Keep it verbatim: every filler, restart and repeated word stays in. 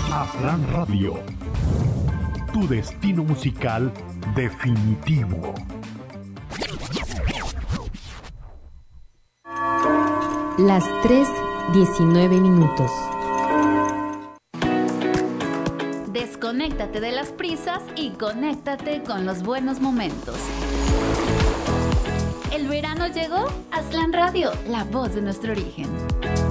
Aslan Radio, tu destino musical definitivo. Las tres diecinueve minutos. Desconéctate de las prisas y conéctate con los buenos momentos. ¿El verano llegó? Aslan Radio, la voz de nuestro origen.